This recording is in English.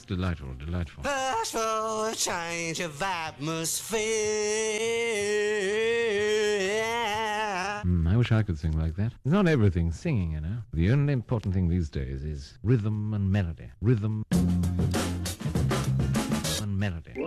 It's delightful, delightful. Ask for a change of atmosphere. I wish I could sing like that. It's not everything singing, you know. The only important thing these days is rhythm and melody. Rhythm and melody.